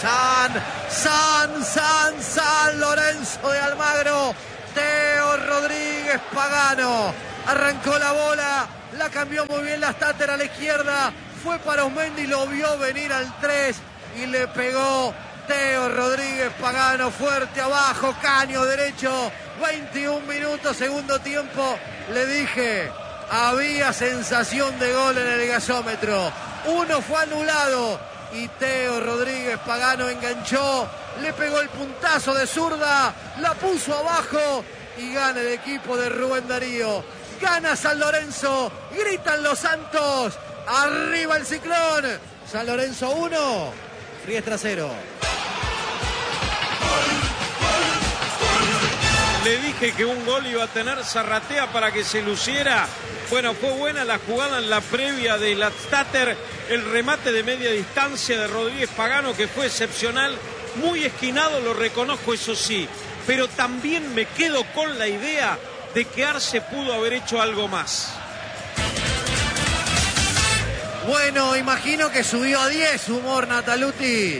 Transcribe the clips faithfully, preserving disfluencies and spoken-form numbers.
San, San, San, San Lorenzo de Almagro. Teo Rodríguez Pagano arrancó la bola, la cambió muy bien la Stater a la izquierda, fue para Osmendi, lo vio venir al tres y le pegó Teo Rodríguez Pagano fuerte abajo, caño derecho. Veintiún minutos, segundo tiempo. Le dije, había sensación de gol en el gasómetro. Uno fue anulado y Teo Rodríguez Pagano enganchó, le pegó el puntazo de zurda, la puso abajo y gana el equipo de Rubén Darío. Gana San Lorenzo, gritan los Santos, arriba el Ciclón. San Lorenzo uno, Riestra cero. Le dije que un gol iba a tener Zarratea para que se luciera. Bueno, fue buena la jugada en la previa de la Stater. El remate de media distancia de Rodríguez Pagano, que fue excepcional. Muy esquinado, lo reconozco, eso sí. Pero también me quedo con la idea de que Arce pudo haber hecho algo más. Bueno, imagino que subió a diez, humor Nataluti.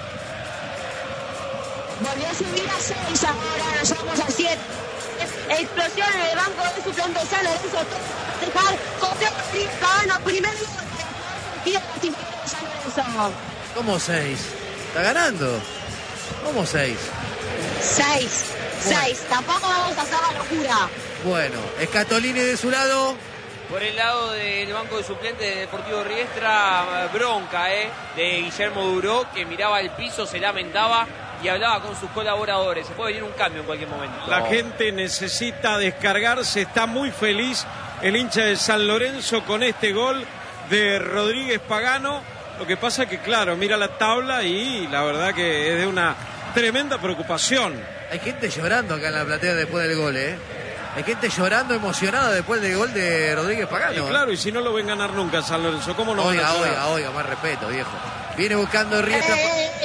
Volvió a subir a seis, ahora nos vamos a siete. Explosión en el banco de suplente San Lorenzo. Dejar con Teo Rodríguez Pagano, primer gol. San Lorenzo. ¿Cómo seis? ¿Está ganando? ¿Cómo seis? Seis, bueno. seis. Tampoco vamos a hacer la locura. Bueno, Escatolini de su lado. Por el lado del banco de suplentes de Deportivo Riestra, bronca eh, de Guillermo Duró, que miraba el piso, se lamentaba y hablaba con sus colaboradores. Se puede venir un cambio en cualquier momento. La gente necesita descargarse, está muy feliz el hincha de San Lorenzo con este gol de Rodríguez Pagano. Lo que pasa que, claro, mira la tabla y la verdad que es de una tremenda preocupación. Hay gente llorando acá en la platea después del gol, ¿eh? Hay gente llorando, emocionada después del gol de Rodríguez Pagano. Y claro, y si no lo ven ganar nunca San Lorenzo, ¿cómo no oiga, van a llorar? Oiga, oiga, más respeto, viejo. Viene buscando Riestra.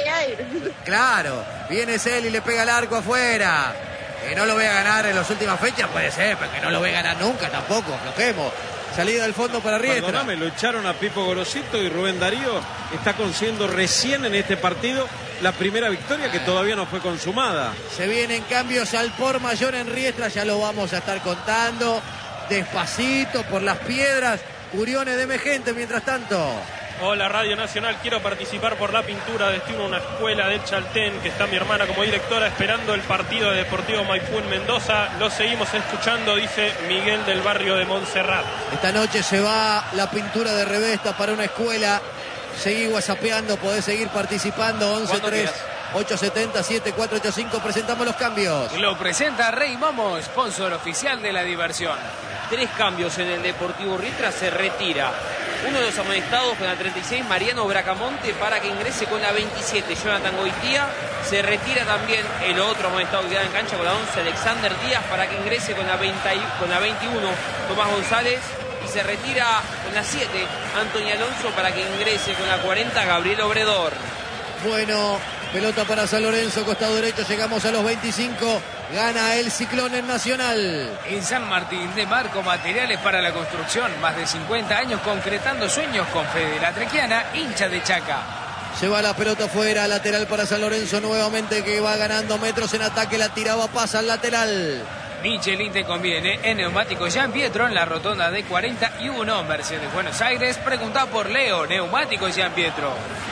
Claro, viene él y le pega el arco afuera. Que no lo vea ganar en las últimas fechas puede ser, pero que no lo vea ganar nunca tampoco, aflojemos. Salida del fondo para Riestra. Perdóname, lo echaron a Pipo Gorosito y Rubén Darío está consiguiendo recién en este partido la primera victoria que todavía no fue consumada. Se vienen cambios al por mayor en Riestra, ya lo vamos a estar contando despacito por las piedras. Uriones de Megente, mientras tanto. Hola Radio Nacional, quiero participar por la pintura. Destino a una escuela de Chaltén, que está mi hermana como directora esperando el partido de Deportivo Maipú en Mendoza. Lo seguimos escuchando, dice Miguel del barrio de Montserrat. Esta noche se va la pintura de Revesta para una escuela. Seguí whatsappeando, podés seguir participando. Once tres ocho siete cero siete cuatro ocho cinco. Presentamos los cambios. Lo presenta Rey Momo, sponsor oficial de la diversión. Tres cambios en el Deportivo Riestra. Se retira uno de los amonestados con la treinta y seis, Mariano Bracamonte, para que ingrese con la veintisiete, Jonathan Goitía. Se retira también el otro amonestado que queda en cancha con la once, Alexander Díaz, para que ingrese con la, veinte, con la veintiuno, Tomás González. Y se retira con la siete, Antonio Alonso, para que ingrese con la cuarenta, Gabriel Obredor. Bueno, pelota para San Lorenzo, costado derecho, llegamos a los veinticinco. Gana el Ciclón en Nacional. En San Martín de Marco, materiales para la construcción. Más de cincuenta años concretando sueños con Fede La Trequiana, hincha de Chaca. Se va la pelota fuera, lateral para San Lorenzo nuevamente, que va ganando metros en ataque. La tiraba, pasa al lateral. Michelin te conviene. En Neumático Jean Pietro, en la rotonda de cuarenta y uno, Mercedes Buenos Aires. Pregunta por Leo. Neumático Jean Pietro.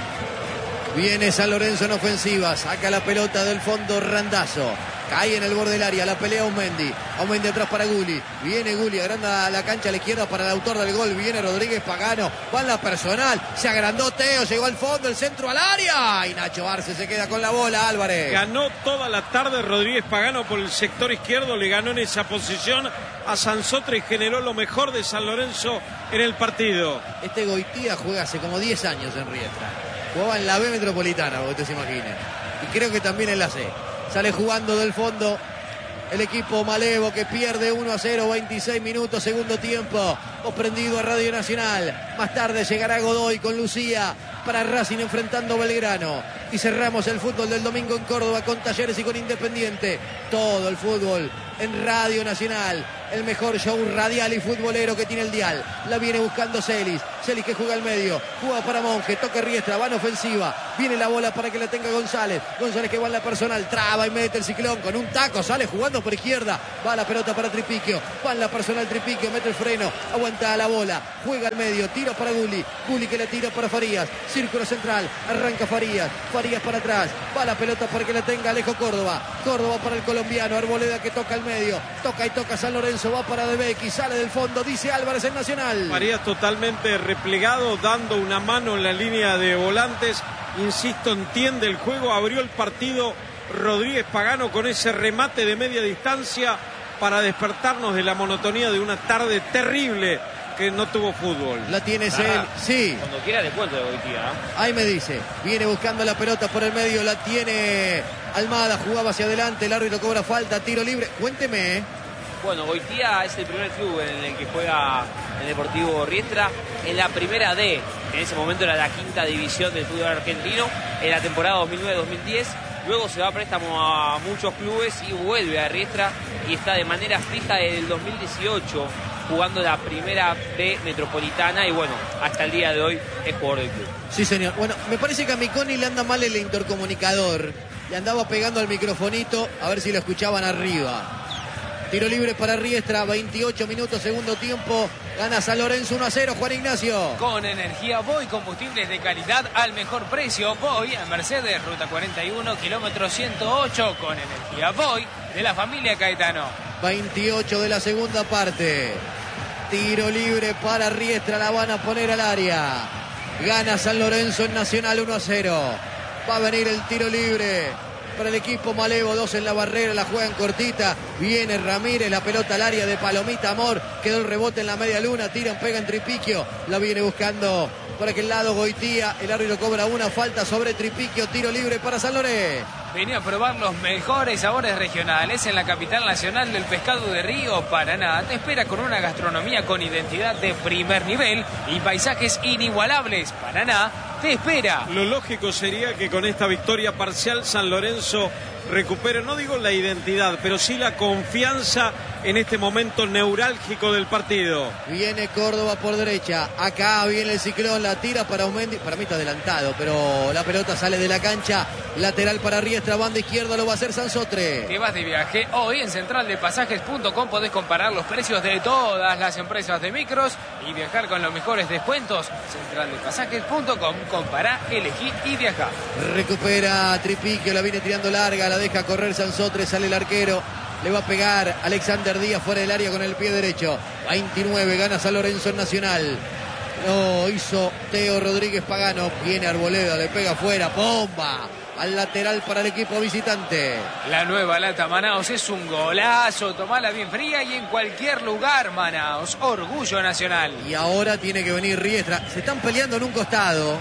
Viene San Lorenzo en ofensiva, saca la pelota del fondo Randazzo, cae en el borde del área, la pelea Aumendi, Aumendi atrás para Gulli, viene Gulli, agranda la cancha a la izquierda para el autor del gol, viene Rodríguez Pagano, va en la personal, se agrandó Teo, llegó al fondo, el centro al área y Nacho Arce se queda con la bola. Álvarez. Ganó toda la tarde Rodríguez Pagano por el sector izquierdo, le ganó en esa posición a Sansotre y generó lo mejor de San Lorenzo en el partido. Este Goitía juega hace como diez años en Riestra. Jugaba en la B Metropolitana, como usted se imagine. Y creo que también en la C. Sale jugando del fondo el equipo Malevo, que pierde uno a cero, veintiséis minutos, segundo tiempo. Vos prendido a Radio Nacional. Más tarde llegará Godoy con Lucía para Racing enfrentando Belgrano. Y cerramos el fútbol del domingo en Córdoba con Talleres y con Independiente. Todo el fútbol en Radio Nacional. el mejor show radial y futbolero que tiene el dial. La viene buscando Celis. Celis que juega al medio. Juega para Monge. Toca Riestra. Va en ofensiva. Viene la bola para que la tenga González. González que va en la personal. Traba y mete el ciclón con un taco. Sale jugando por izquierda. Va la pelota para Tripiquio. Va en la personal Tripiquio. Mete el freno. Aguanta la bola. Juega al medio. Tiro para Gulli. Gulli que le tira para Farías. Círculo central. Arranca Farías. Farías para atrás. Va la pelota para que la tenga Alejo Córdoba. Córdoba para el colombiano. Arboleda que toca al medio. Toca y toca San Lorenzo. Va para De Becchi. Sale del fondo. Dice Álvarez en Nacional. Farías totalmente replegado, dando una mano en la línea de volantes. Insisto, entiende el juego. Abrió el partido Rodríguez Pagano con ese remate de media distancia para despertarnos de la monotonía de una tarde terrible que no tuvo fútbol. La tiene él, sí. Cuando quiera de cuento de Goitia. ¿eh? Ahí me dice, viene buscando la pelota por el medio, la tiene Almada, jugaba hacia adelante, el árbitro cobra falta, tiro libre. Cuénteme. Bueno, Goitia es el primer club en el que juega el Deportivo Riestra en la primera D. En ese momento era la quinta división del fútbol argentino en la temporada dos mil nueve dos mil diez. Luego se va a préstamo a muchos clubes y vuelve a Riestra y está de manera fija desde el dos mil dieciocho jugando la primera B metropolitana y bueno, hasta el día de hoy es jugador del club. Sí, señor. Bueno, me parece que a Miconi le anda mal el intercomunicador. Le andaba pegando al microfonito a ver si lo escuchaban arriba. Tiro libre para Riestra, veintiocho minutos, segundo tiempo. Gana San Lorenzo uno a cero, Juan Ignacio. Con energía Voy, combustibles de calidad al mejor precio. Voy a Mercedes, ruta cuarenta y uno, kilómetro ciento ocho. Con energía Voy, de la familia Caetano. veintiocho de la segunda parte. Tiro libre para Riestra, la van a poner al área. Gana San Lorenzo en Nacional uno a cero. Va a venir el tiro libre para el equipo Malevo, dos en la barrera, la juegan cortita, viene Ramírez, la pelota al área de Palomita Amor, quedó el rebote en la media luna, tiran, pegan Tripiquio, la viene buscando por aquel lado Goitía, el árbitro cobra una falta sobre Tripiquio, tiro libre para San Lorenzo. Venía a probar los mejores sabores regionales en la capital nacional del pescado de Río, Paraná. Te espera con una gastronomía con identidad de primer nivel y paisajes inigualables. Paraná te espera. Lo lógico sería que con esta victoria parcial San Lorenzo recupere, no digo la identidad, pero sí la confianza en este momento neurálgico del partido. Viene Córdoba por derecha, acá viene el ciclón, la tira para Aumendi, para mí está adelantado, pero la pelota sale de la cancha, lateral para Riestra, banda izquierda, lo va a hacer Sansotre. Te vas de viaje, hoy en central de pasajes punto com podés comparar los precios de todas las empresas de micros y viajar con los mejores descuentos. central de pasajes punto com, compará, elegí y viajá. Recupera Tripiquio, la viene tirando larga, la deja correr Sansotre, sale el arquero. Le va a pegar Alexander Díaz fuera del área con el pie derecho. veintinueve, gana San Lorenzo en Nacional. Lo hizo Teo Rodríguez Pagano. Viene Arboleda, le pega afuera. ¡Bomba! Al lateral para el equipo visitante. La nueva lata Manaos es un golazo. Tomala bien fría y en cualquier lugar, Manaos. Orgullo nacional. Y ahora tiene que venir Riestra. Se están peleando en un costado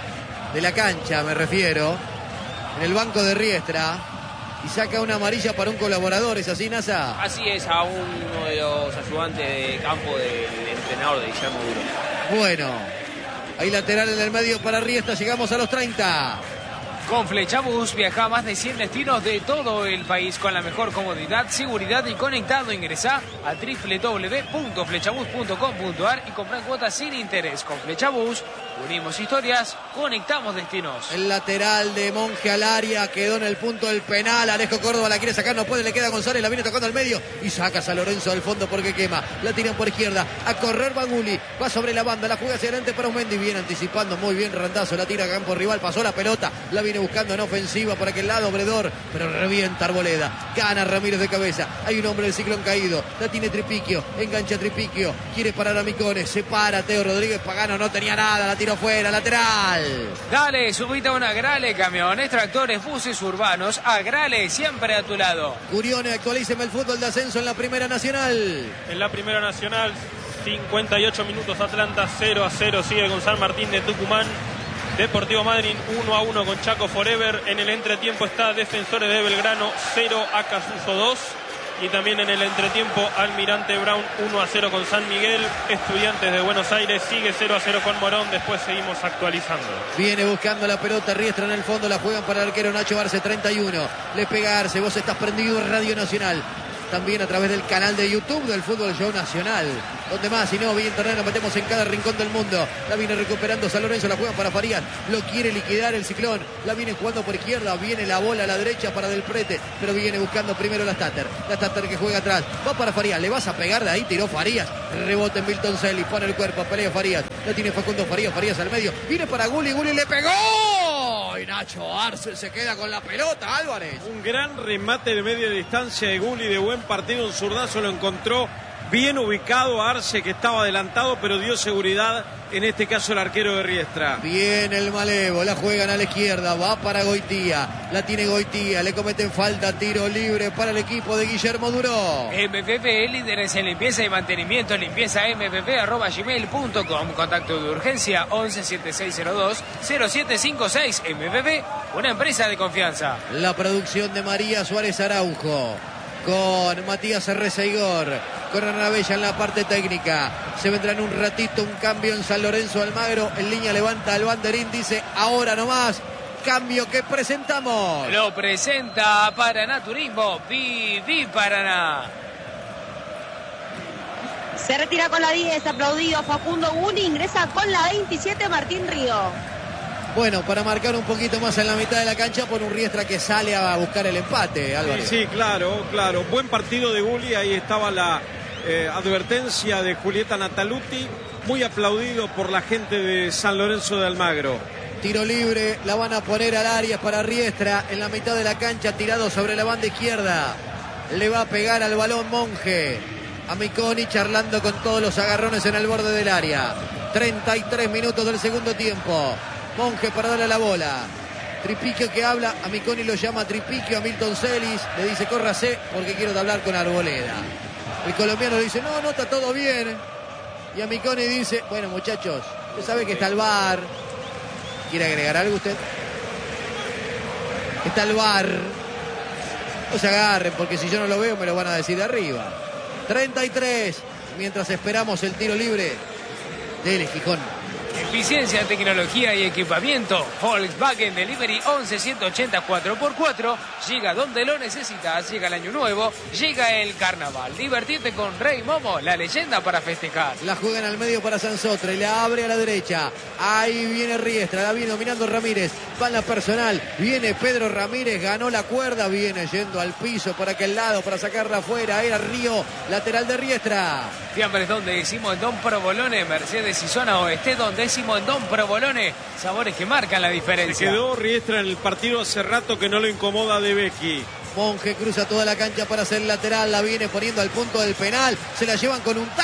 de la cancha, me refiero. En el banco de Riestra. Y saca una amarilla para un colaborador, ¿es así, Nasa? Así es, a uno de los ayudantes de campo del entrenador de Guillermo Duro. Bueno, hay lateral en el medio para Riestra, llegamos a los treinta. Con Flechabús viaja a más de cien destinos de todo el país con la mejor comodidad, seguridad y conectado. Ingresá a doble u doble u doble u punto flechabús punto com punto a r y comprá cuotas sin interés. Con Flechabús unimos historias, conectamos destinos. El lateral de Monge al área quedó en el punto del penal. Alejo Córdoba la quiere sacar, no puede, le queda González, la viene tocando al medio y saca a San Lorenzo del fondo porque quema. La tiran por izquierda, a correr Baguli, va sobre la banda, la juega hacia adelante para Aumendi, viene anticipando muy bien Randazo, la tira a campo rival, pasó la pelota, la viene buscando en ofensiva por aquel lado Obredor, pero revienta Arboleda, gana Ramírez de cabeza, hay un hombre del ciclón caído, la tiene Tripiquio, engancha Tripiquio, quiere parar a Micones, se para Teo Rodríguez Pagano, no tenía nada, la tiró fuera, lateral. Dale, subite a una Grale, camiones, tractores, buses urbanos, a Grale, siempre a tu lado. Curione, actualíceme el fútbol de ascenso en la Primera Nacional. En la Primera Nacional, cincuenta y ocho minutos, Atlanta cero a cero, sigue con San Martín de Tucumán. Deportivo Madryn uno a uno con Chaco Forever. En el entretiempo está Defensores de Belgrano cero a Casuso dos. Y también en el entretiempo Almirante Brown uno a cero con San Miguel. Estudiantes de Buenos Aires sigue cero a cero con Morón. Después seguimos actualizando. Viene buscando la pelota Riestra en el fondo. La juegan para el arquero Nacho Arce, treinta y uno. Le pega Arce, vos estás prendido en Radio Nacional. también a través del canal de YouTube del Fútbol Show Nacional. Donde más, si no, vía internet, nos metemos en cada rincón del mundo. La viene recuperando San Lorenzo, la juega para Farías, lo quiere liquidar el Ciclón, la viene jugando por izquierda, viene la bola a la derecha para Del Prete, pero viene buscando primero la Stater. La Stater que juega atrás, va para Farías, le vas a pegar de ahí, tiró Farías, rebote en Milton Celis, pone el cuerpo, pelea Farías, la tiene Facundo Farías, Farías al medio, viene para Gulli, Gulli le pegó, y Nacho Arce se queda con la pelota, Álvarez. Un gran remate de media distancia de Gulli, de buen partido, un zurdazo lo encontró bien ubicado a Arce, que estaba adelantado, pero dio seguridad, en este caso el arquero de Riestra. Bien el Malevo, la juegan a la izquierda, va para Goitía, la tiene Goitía, le cometen falta, tiro libre para el equipo de Guillermo Duró. M P P, líderes en limpieza y mantenimiento, limpieza m p p arroba gmail punto com, contacto de urgencia once setenta y seis cero dos cero siete cinco seis. M P P, una empresa de confianza. La producción de María Suárez Araujo, con Matías Reseigor, con Hernán Bella en la parte técnica. Se vendrá en un ratito un cambio en San Lorenzo. Almagro en línea levanta el banderín, dice ahora nomás. Cambio que presentamos. Lo presenta Paraná Turismo, Viví Paraná. Se retira con la diez, aplaudido Facundo Gulli, ingresa con la veintisiete Martín Río. Bueno, para marcar un poquito más en la mitad de la cancha por un Riestra que sale a buscar el empate, Álvarez. Sí, sí, claro, claro. Buen partido de Gulli, ahí estaba la eh, advertencia de Julieta Nataluti, muy aplaudido por la gente de San Lorenzo de Almagro. Tiro libre, la van a poner al área para Riestra, en la mitad de la cancha, tirado sobre la banda izquierda. Le va a pegar al balón Monje. A Miconi charlando con todos los agarrones en el borde del área. treinta y tres minutos del segundo tiempo. Monje para darle la bola. Tripiquio que habla, a Miconi lo llama Tripiquio, a Milton Celis le dice córrase porque quiero hablar con Arboleda. El colombiano le dice no, no, está todo bien. Y a Miconi dice, bueno muchachos, usted sabe que está el V A R. ¿Quiere agregar algo usted? Está el V A R. No se agarren porque si yo no lo veo me lo van a decir de arriba. treinta y tres, mientras esperamos el tiro libre del Gijón. Eficiencia, tecnología y equipamiento. Volkswagen Delivery once ciento ochenta cuatro por cuatro. Llega donde lo necesitas. Llega el año nuevo. Llega el carnaval. Divertirte con Rey Momo, la leyenda para festejar. La juegan al medio para Sansotra y la abre a la derecha. Ahí viene Riestra. La viene dominando Ramírez. Va en la personal. Viene Pedro Ramírez. Ganó la cuerda. Viene yendo al piso por aquel lado para sacarla afuera. Era Río, lateral de Riestra. Fiambres donde decimos en Don Provolone. Mercedes y zona oeste donde decimos en Don Provolone. Sabores que marcan la diferencia. Se quedó Riestra en el partido hace rato que no lo incomoda De Becchi. Monje cruza toda la cancha para hacer lateral, la viene poniendo al punto del penal, se la llevan con un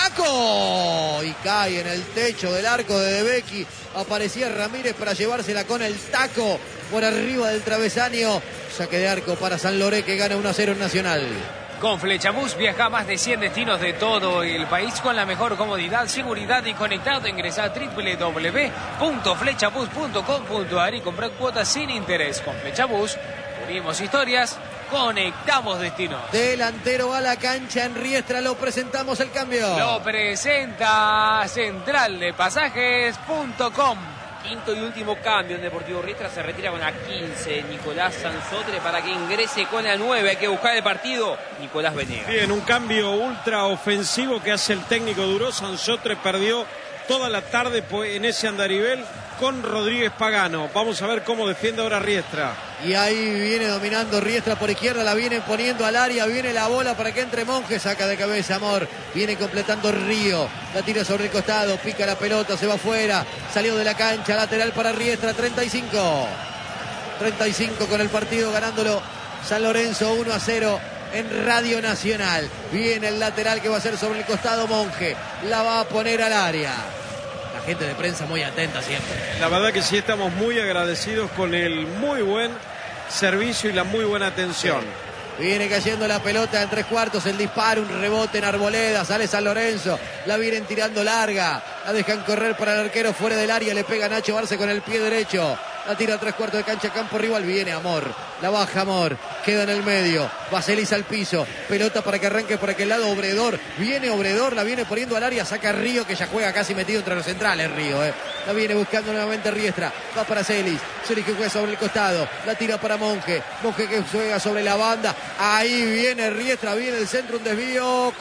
taco y cae en el techo del arco de De Becchi. Aparecía Ramírez para llevársela con el taco por arriba del travesaño. Saque de arco para San Loré que gana uno a cero en Nacional. Con Flechabús viaja a más de cien destinos de todo el país con la mejor comodidad, seguridad y conectado. Ingresa a doble u doble u doble u punto flechabús punto com punto a r y compra cuotas sin interés. Con Flechabús unimos historias, conectamos destinos. Delantero a la cancha en Riestra, lo presentamos el cambio. Lo presenta Central de Pasajes punto com. Quinto y último cambio en Deportivo Riestra, se retira con la quince Nicolás Sansotre para que ingrese con la nueve. Hay que buscar el partido, Nicolás Venegas. Bien, un cambio ultra ofensivo que hace el técnico Duró. Sansotre perdió toda la tarde en ese andarivel con Rodríguez Pagano. Vamos a ver cómo defiende ahora Riestra. Y ahí viene dominando Riestra por izquierda, la vienen poniendo al área, viene la bola para que entre Monje, saca de cabeza Amor, viene completando Río, la tira sobre el costado, pica la pelota, se va afuera, salió de la cancha, lateral para Riestra, treinta y cinco. treinta y cinco con el partido ganándolo San Lorenzo uno a cero en Radio Nacional. Viene el lateral que va a ser sobre el costado Monje, la va a poner al área. La gente de prensa muy atenta siempre. La verdad que sí, estamos muy agradecidos con el muy buen servicio y la muy buena atención. Sí. Viene cayendo la pelota en tres cuartos, el disparo, un rebote en Arboleda, sale San Lorenzo, la vienen tirando larga, la dejan correr para el arquero fuera del área, le pega Nacho Barce con el pie derecho, la tira a tres cuartos de cancha, campo rival, viene Amor, la baja Amor, queda en el medio. Vaselis al piso, pelota para que arranque por aquel lado Obredor. Viene Obredor, la viene poniendo al área, saca Río, que ya juega casi metido entre los centrales Río. Eh. La viene buscando nuevamente Riestra, va para Celis. Celis que juega sobre el costado, la tira para Monje. Monje que juega sobre la banda. Ahí viene Riestra, viene el centro, un desvío.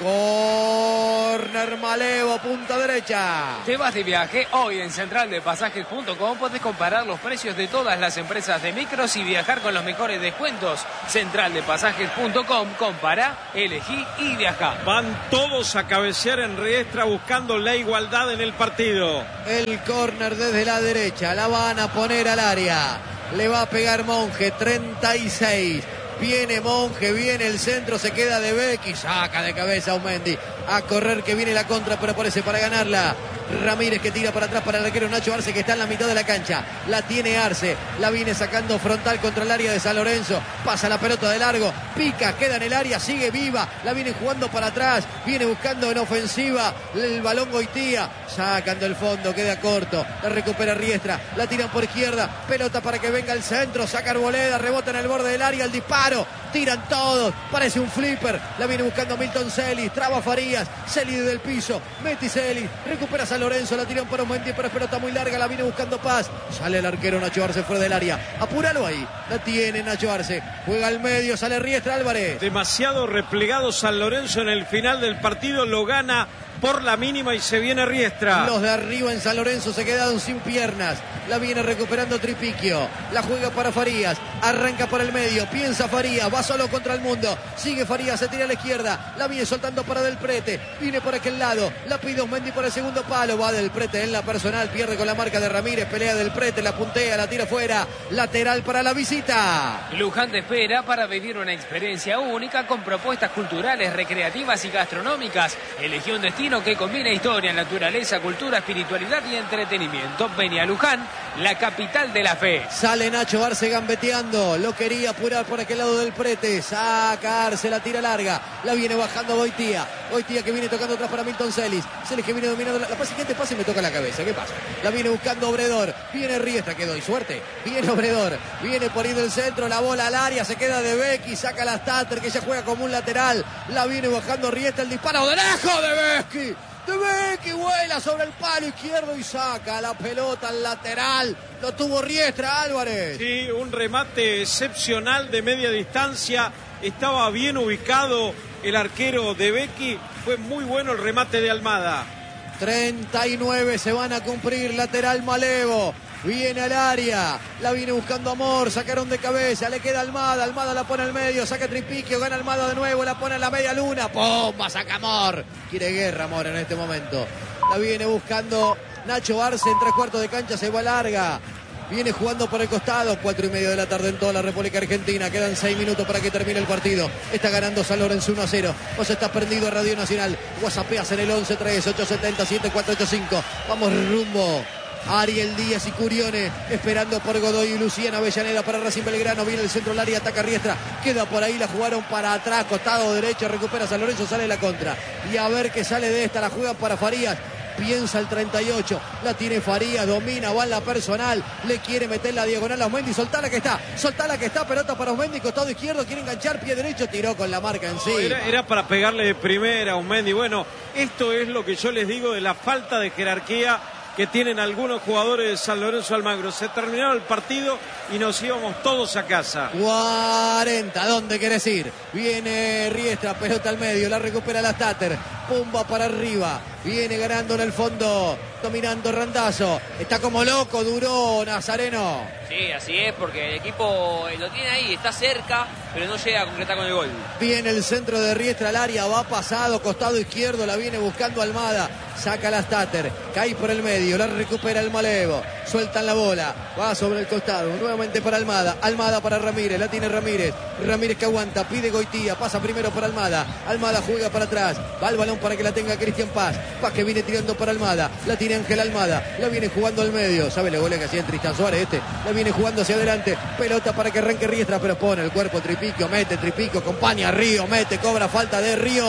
Corner Malevo, punta derecha. Te vas de viaje. Hoy en central de pasajes punto com podés comparar los precios de todas las empresas de micros y viajar con los mejores descuentos. central de pasajes punto com, compará, elegí y viajá. Van todos a cabecear en Riestra buscando la igualdad en el partido. El córner desde la derecha, la van a poner al área. Le va a pegar Monje, treinta y seis. Viene Monje, viene el centro, se queda de Becky, saca de cabeza a Aumendi. A correr que viene la contra, pero aparece para ganarla. Ramírez que tira para atrás para el arquero Nacho Arce, que está en la mitad de la cancha. La tiene Arce, la viene sacando frontal contra el área de San Lorenzo. Pasa la pelota de largo, pica, queda en el área, sigue viva. La viene jugando para atrás, viene buscando en ofensiva el balón Goitía. Sacan del fondo, queda corto. La recupera Riestra, la tiran por izquierda. Pelota para que venga el centro, saca Arboleda, rebota en el borde del área, el disparo. Tiran todos, parece un flipper. La viene buscando Milton Celis, traba Farías. Celis desde el piso, Meti Celis, recupera San Lorenzo, la tiran para un Mendy, pero es pelota muy larga, la viene buscando Paz. Sale el arquero Nacho Arce fuera del área. Apúralo ahí, la tiene Nacho Arce. Juega al medio, sale Riestra Álvarez. Demasiado replegado San Lorenzo en el final del partido, lo gana por la mínima y se viene Riestra. Los de arriba en San Lorenzo se quedaron sin piernas. La viene recuperando Tripiquio. La juega para Farías. Arranca por el medio. Piensa Farías. Va solo contra el mundo. Sigue Farías. Se tira a la izquierda. La viene soltando para Del Prete. Viene por aquel lado. La pide Osmendi por el segundo palo. Va Del Prete en la personal. Pierde con la marca de Ramírez. Pelea Del Prete. La puntea. La tira fuera. Lateral para la visita. Luján te espera para vivir una experiencia única con propuestas culturales, recreativas y gastronómicas. Elegí un destino que combina historia, naturaleza, cultura, espiritualidad y entretenimiento. Vení a Luján, la capital de la fe. Sale Nacho Arce gambeteando. Lo quería apurar por aquel lado Del Prete. Saca Arce, la tira larga. La viene bajando Goitía. Goitía que viene tocando atrás para Milton Celis. Celis que viene dominando. La, la siguiente pase y me toca la cabeza. ¿Qué pasa? La viene buscando Obredor. Viene Riestra, que doy suerte. Viene Obredor. Viene poniendo el centro. La bola al área. Se queda de Becky. Saca la Stater, que ya juega como un lateral. La viene bajando Riestra. El disparo de lejos de Becky. De Becky vuela sobre el palo izquierdo y saca la pelota al lateral. Lo tuvo Riestra Álvarez. Sí, un remate excepcional de media distancia. Estaba bien ubicado el arquero de Becky. Fue muy bueno el remate de Almada. treinta y nueve se van a cumplir. Lateral Malevo. Viene al área, la viene buscando Amor, sacaron de cabeza, le queda Almada, Almada la pone al medio, saca Tripiquio, gana Almada de nuevo, la pone a la media luna, ¡pumba! Saca Amor, quiere guerra Amor en este momento, la viene buscando Nacho Arce en tres cuartos de cancha, se va larga, viene jugando por el costado, cuatro y media de la tarde en toda la República Argentina, quedan seis minutos para que termine el partido, está ganando San Lorenzo uno a cero, vos estás perdido en Radio Nacional, whatsappeas en el once tres ocho siete cero siete cuatro ocho cinco, vamos rumbo Ariel Díaz y Curione esperando por Godoy y Luciana Avellaneda para Racing Belgrano. Viene el centro del área, ataca Riestra. Queda por ahí, la jugaron para atrás, costado derecho, recupera San Lorenzo, sale la contra. Y a ver qué sale de esta, la juegan para Farías. Piensa el treinta y ocho, la tiene Farías, domina, va en la personal, le quiere meter la diagonal a Osmendi, soltala que está, soltala que está, pelota para Osmendi, costado izquierdo, quiere enganchar, pie derecho, tiró con la marca en sí. Era, era para pegarle de primera a Osmendi. Bueno, esto es lo que yo les digo de la falta de jerarquía que tienen algunos jugadores de San Lorenzo Almagro. Se terminó el partido y nos íbamos todos a casa. cuarenta, ¿dónde querés ir? Viene Riestra, pelota al medio, la recupera la Stater, pumba para arriba, viene ganando en el fondo, dominando Randazzo, está como loco, duró Nazareno. Sí, así es, porque el equipo lo tiene ahí, está cerca, pero no llega a concretar con el gol. Viene el centro de Riestra al área, va pasado, costado izquierdo, la viene buscando Almada, saca la Stater, cae por el medio, la recupera el Malevo, sueltan la bola, va sobre el costado, nuevamente para Almada, Almada para Ramírez, la tiene Ramírez, Ramírez que aguanta, pide Goitía, pasa primero para Almada, Almada juega para atrás, va el balón para que la tenga Cristian Paz, Paz que viene tirando para Almada, la tiene Ángel Almada, la viene jugando al medio, sabe los goles que hacía en Tristan Suárez este, la viene jugando hacia adelante, pelota para que arranque Riestra, pero pone el cuerpo Tripiquio, mete Tripiquio, acompaña a Río, mete, cobra falta de Río,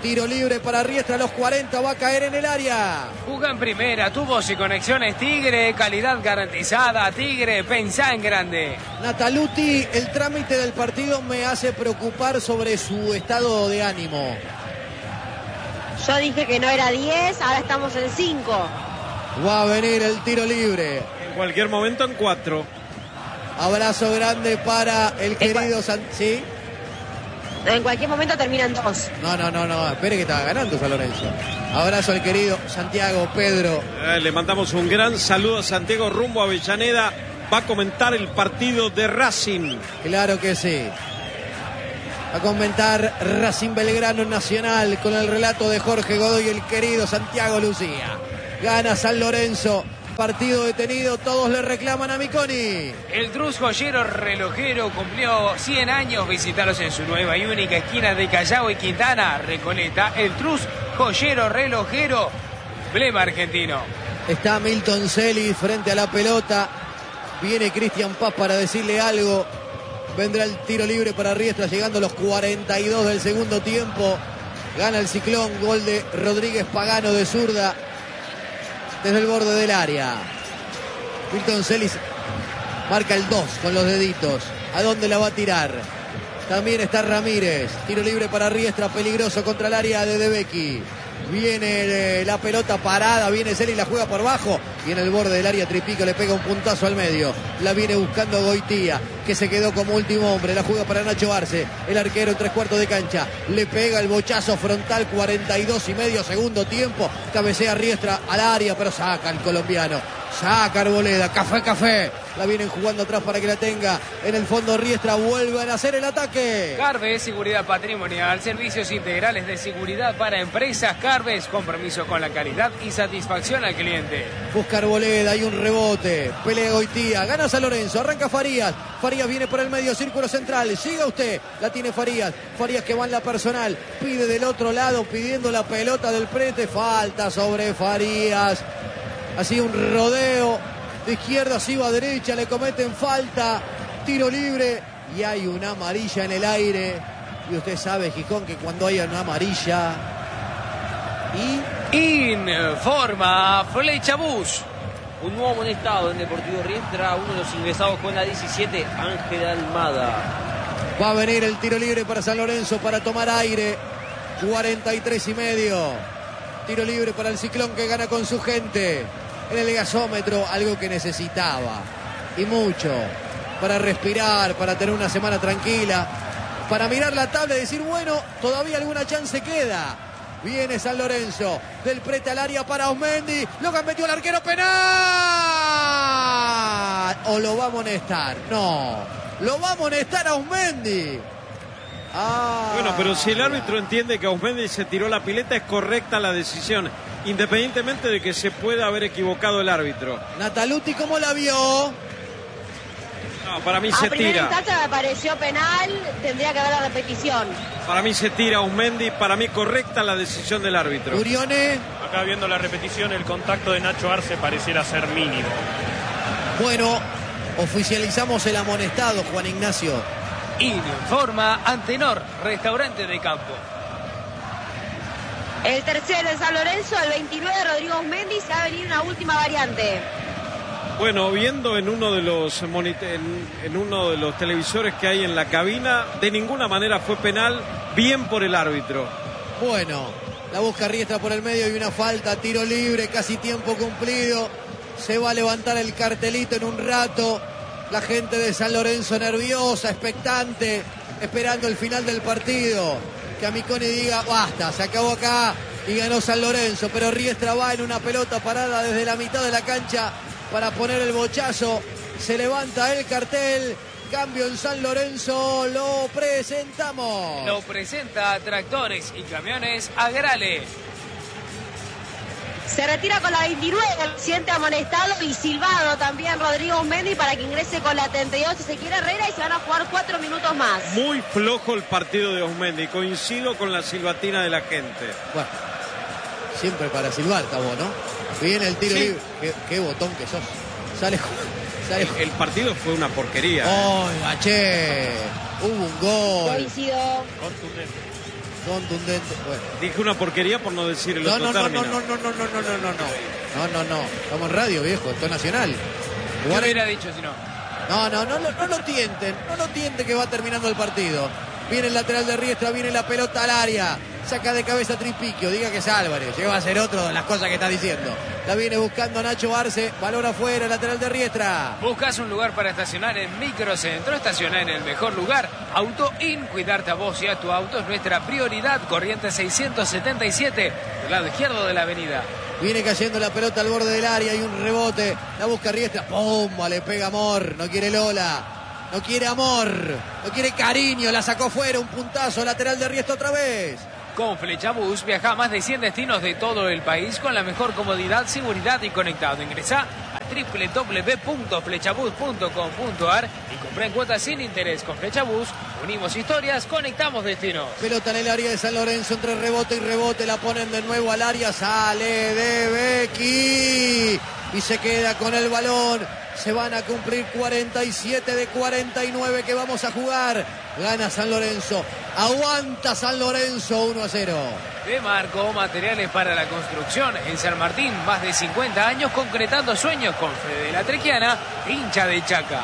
Tiro libre para Riestra a los cuarenta, va a caer en el área. Jugá en primera, tubos y conexiones Tigre, calidad garantizada. Tigre, pensá en grande. Nataluti, el trámite del partido me hace preocupar sobre su estado de ánimo. Yo dije que no era diez, ahora estamos en cinco. Va a venir el tiro libre. En cualquier momento en cuatro. Abrazo grande para el querido San... ¿Sí? En cualquier momento termina en dos. No, no, no, no. Espere que estaba ganando San Lorenzo. Abrazo al querido Santiago Pedro. Eh, le mandamos un gran saludo a Santiago rumbo a Avellaneda. Va a comentar el partido de Racing. Claro que sí. Va a comentar Racing Belgrano Nacional con el relato de Jorge Godoy y el querido Santiago Lucía. Gana San Lorenzo. Partido detenido, todos le reclaman a Miconi. El Trus joyero relojero cumplió cien años. Visitaros en su nueva y única esquina de Callao y Quintana, Recoleta. El Trus joyero relojero, emblema argentino. Está Milton Celis frente a la pelota. Viene Cristian Paz para decirle algo. Vendrá el tiro libre para Riestra llegando a los cuarenta y dos del segundo tiempo. Gana el Ciclón, gol de Rodríguez Pagano de zurda. Desde el borde del área. Milton Celis marca el dos con los deditos. ¿A dónde la va a tirar? También está Ramírez. Tiro libre para Riestra, peligroso contra el área de Debecki. Viene eh, la pelota parada, viene Celis, la juega por bajo. Viene el borde del área, Tripico le pega un puntazo al medio. La viene buscando Goitía, que se quedó como último hombre. La juega para Nacho Arce, el arquero en tres cuartos de cancha. Le pega el bochazo frontal, cuarenta y dos y medio, segundo tiempo. Cabecea Riestra al área, pero saca el colombiano. Saca Arboleda, café, café. La vienen jugando atrás para que la tenga. En el fondo Riestra, vuelven a hacer el ataque. Carves, seguridad patrimonial, servicios integrales de seguridad para empresas. Carves, compromiso con la calidad y satisfacción al cliente. Busca Arboleda, hay un rebote. Pelea Goitía, gana San Lorenzo, arranca Farías. Farías viene por el medio círculo central. Siga usted, la tiene Farías. Farías que va en la personal. Pide del otro lado, pidiendo la pelota del Prete. Falta sobre Farías. Así un rodeo de izquierda, así va a derecha, le cometen falta, tiro libre y hay una amarilla en el aire. Y usted sabe, Gijón, que cuando hay una amarilla y informa Flechabús. Un nuevo amonestado en Deportivo Riestra, uno de los ingresados con la diecisiete, Ángel Almada. Va a venir el tiro libre para San Lorenzo para tomar aire. cuarenta y tres y medio. Tiro libre para el Ciclón que gana con su gente. En el gasómetro, algo que necesitaba. Y mucho. Para respirar, para tener una semana tranquila. Para mirar la tabla y decir, bueno, todavía alguna chance queda. Viene San Lorenzo. Del Prete al área para Osmendi. Lo que metió el arquero, penal. O lo va a amonestar. No. Lo va a amonestar a Osmendi. Ah. Bueno, pero si el árbitro entiende que Osmendi se tiró la pileta, es correcta la decisión, independientemente de que se pueda haber equivocado el árbitro. Nataluti, ¿cómo la vio? No, para mí a se primera tira. instancia me pareció penal, tendría que haber la repetición. Para mí se tira Osmendi, para mí correcta la decisión del árbitro. Urione. Acá viendo la repetición, el contacto de Nacho Arce pareciera ser mínimo. Bueno, oficializamos el amonestado, Juan Ignacio. Informa Antenor, restaurante de campo. El tercero en San Lorenzo, el veintinueve, Rodrigo Osmendi, se va a venir una última variante. Bueno, viendo en uno de los en, en uno de los televisores que hay en la cabina, de ninguna manera fue penal, bien por el árbitro. Bueno, la busca Riestra por el medio y una falta, tiro libre, casi tiempo cumplido. Se va a levantar el cartelito en un rato. La gente de San Lorenzo nerviosa, expectante, esperando el final del partido. Que Miconi diga, basta, se acabó acá y ganó San Lorenzo. Pero Riestra va en una pelota parada desde la mitad de la cancha para poner el bochazo. Se levanta el cartel. Cambio en San Lorenzo, lo presentamos. Lo presenta Tractores y Camiones Agrale. Se retira con la veintinueve, el presidente amonestado y silbado también Rodrigo Osmendi para que ingrese con la treinta y dos si se quiere Herrera y se van a jugar cuatro minutos más. Muy flojo el partido de Osmendi, coincido con la silbatina de la gente. Bueno, siempre para silbar, Tabo, ¿no? Viene el tiro Sí. libre. Qué, qué botón que sos. Sale, sale. El, el partido fue una porquería. Oiga, che. Hubo un gol. Coincido. Contundente. contundente. Bueno. Dije una porquería por no decir el No, otro no, no, término. no, no, no, no, no, no, no, no, no, no, no, no. Estamos en radio, viejo, esto es nacional. ¿Qué Jugar en- hubiera dicho si no? No, no, no, no, no lo tienten, no lo tienten que va terminando el partido. Viene el lateral de Riestra, viene la pelota al área. Saca de cabeza Tripiquio, diga que es Álvarez. Llega a ser otro de las cosas que está diciendo. La viene buscando Nacho Arce, balón afuera, lateral de Riestra. ¿Buscas un lugar para estacionar en Microcentro? Estaciona en el mejor lugar. Auto In, cuidarte a vos y a tu auto es nuestra prioridad. Corriente seiscientos setenta y siete, del lado izquierdo de la avenida. Viene cayendo la pelota al borde del área y un rebote. La busca Riestra. ¡Pumba! Le pega Amor. No quiere Lola. No quiere amor. No quiere cariño. La sacó fuera. Un puntazo. Lateral de Riestra otra vez. Con Flechabús viaja a más de cien destinos de todo el país con la mejor comodidad, seguridad y conectado. Ingresá a doble u doble u doble u punto flechabús punto com punto ar y comprá en cuotas sin interés. Con Flechabús unimos historias, conectamos destinos. Pelota en el área de San Lorenzo entre rebote y rebote. La ponen de nuevo al área. Sale de Becky. Y se queda con el balón. Se van a cumplir cuarenta y siete de cuarenta y nueve que vamos a jugar. Gana San Lorenzo. Aguanta San Lorenzo uno a cero. De Marco, materiales para la construcción. En San Martín, más de cincuenta años concretando sueños con Fede La Trequiana, hincha de Chaca.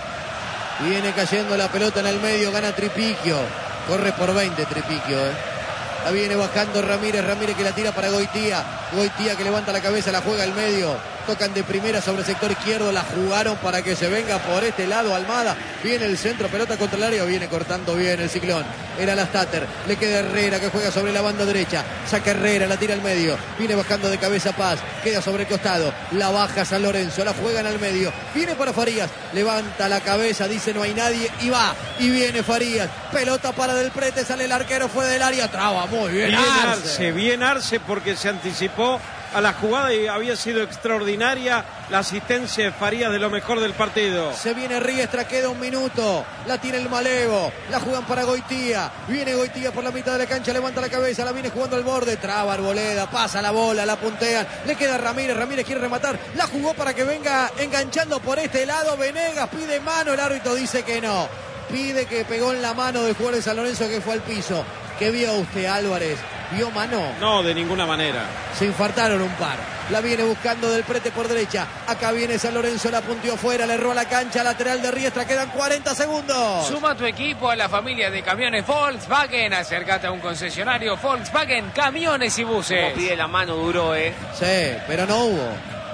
Viene cayendo la pelota en el medio. Gana Tripiquio. Corre por veinte Tripiquio, eh. La viene bajando Ramírez. Ramírez que la tira para Goitía. Goitía que levanta la cabeza, la juega al medio. Tocan de primera sobre el sector izquierdo. La jugaron para que se venga por este lado Almada. Viene el centro, pelota contra el área. Viene cortando bien el Ciclón. Era la Stater. Le queda Herrera que juega sobre la banda derecha. Saca Herrera, la tira al medio. Viene bajando de cabeza Paz. Queda sobre el costado. La baja San Lorenzo. La juegan al medio. Viene para Farías. Levanta la cabeza. Dice no hay nadie. Y va. Y viene Farías. Pelota para Del Prete. Sale el arquero. Fue del área. Traba muy bien. Bien Arce. Arce, bien Arce porque se anticipó a la jugada y había sido extraordinaria la asistencia de Farías, de lo mejor del partido. Se viene Riestra, queda un minuto. La tira el Malevo. La juegan para Goitía. Viene Goitía por la mitad de la cancha. Levanta la cabeza. La viene jugando al borde. Traba Arboleda. Pasa la bola. La puntean. Le queda Ramírez. Ramírez quiere rematar. La jugó para que venga enganchando por este lado. Venegas pide mano. El árbitro dice que no. Pide que pegó en la mano del jugador de San Lorenzo que fue al piso. ¿Qué vio usted, Álvarez? ¿Vio mano? No, de ninguna manera. Se infartaron un par. La viene buscando Del Prete por derecha. Acá viene San Lorenzo, la punteó afuera, le erró a la cancha, lateral de Riestra. Quedan cuarenta segundos. Suma tu equipo a la familia de camiones Volkswagen. Acércate a un concesionario Volkswagen, camiones y buses. Como pide la mano duro, ¿eh? Sí, pero no hubo.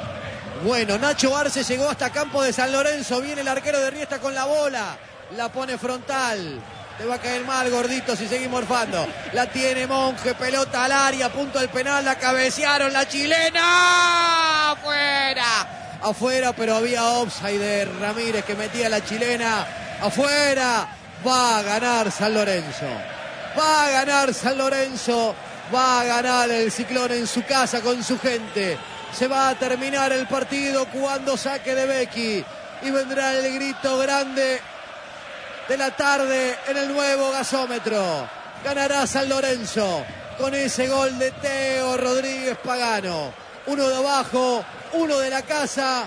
Bueno, Nacho Arce llegó hasta campo de San Lorenzo. Viene el arquero de Riestra con la bola. La pone frontal. Te va a caer mal, gordito, si seguimos morfando. La tiene Monje, pelota al área, punto del penal, la cabecearon, la chilena. Afuera. Afuera, pero había offside de Ramírez que metía la chilena. Afuera. Va a ganar San Lorenzo. Va a ganar San Lorenzo. Va a ganar el Ciclón en su casa con su gente. Se va a terminar el partido cuando saque de Becky. Y vendrá el grito grande de la tarde en el nuevo gasómetro. Ganará San Lorenzo con ese gol de Teo Rodríguez Pagano. Uno de abajo, uno de la casa.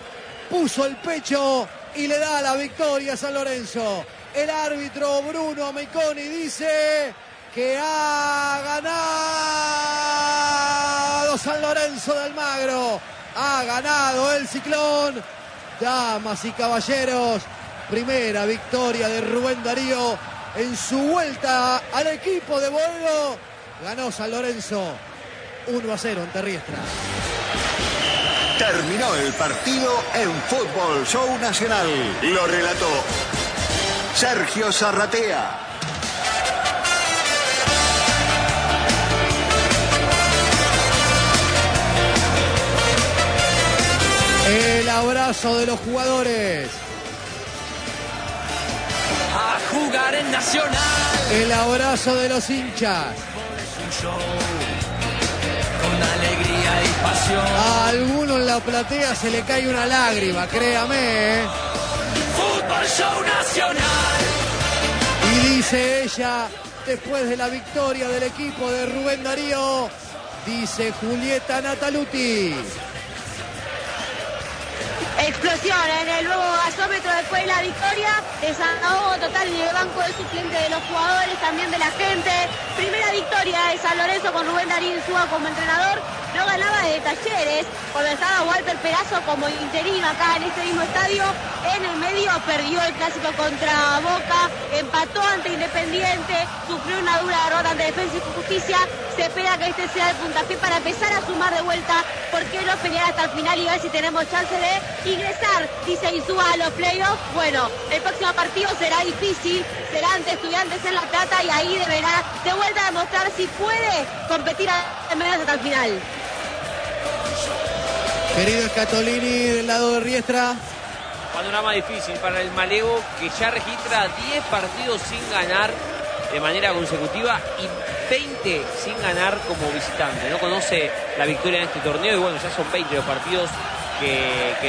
Puso el pecho y le da la victoria a San Lorenzo. El árbitro Bruno Meiconi dice que ha ganado San Lorenzo de Almagro. Ha ganado el Ciclón. Damas y caballeros, primera victoria de Rubén Darío en su vuelta al equipo de Boedo. Ganó San Lorenzo uno a cero ante Riestra. Terminó el partido en Fútbol Show Nacional. Lo relató Sergio Zarratea. El abrazo de los jugadores. A jugar en Nacional. El abrazo de los hinchas. Es un show con alegría y pasión. A alguno en la platea se le cae una lágrima, créame. ¿eh? Fútbol Show Nacional. Y dice ella, después de la victoria del equipo de Rubén Darío, dice Julieta Nataluti. explosión en el nuevo gasómetro después de la victoria, desahogo total en el banco de suplentes de los jugadores, también de la gente. Primera victoria de San Lorenzo con Rubén Darío Insúa como entrenador. No ganaba de Talleres cuando estaba Walter Perazo como interino acá en este mismo estadio. En el medio perdió el clásico contra Boca, empató ante Independiente, sufrió una dura derrota ante Defensa y Justicia. Se espera que este sea el puntapié para empezar a sumar de vuelta. ¿Por qué no pelear hasta el final y ver si tenemos chance de ingresar, dice Insúa, a los playoffs? Bueno, el próximo partido será difícil, será ante Estudiantes en La Plata y ahí deberá de vuelta demostrar si puede competir al menos hasta el final. Querido Scatolini del lado de Riestra. Panorama difícil para el Malevo, que ya registra diez partidos sin ganar de manera consecutiva y veinte sin ganar como visitante. No conoce la victoria en este torneo y bueno, ya son veinte los partidos que, que